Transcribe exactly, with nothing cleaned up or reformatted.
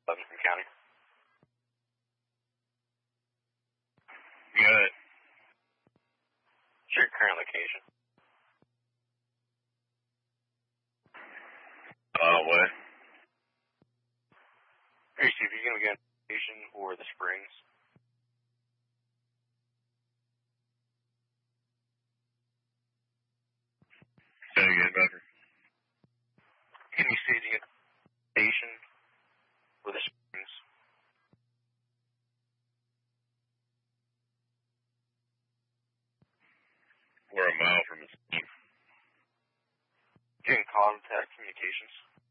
Levinson County. Good. What's your current location? Uh, what? Hey, see if you're going to get a location or the Springs. Say again, Becker. Can you see the station or the Springs? We're a mile from the scene. Getting contact communications.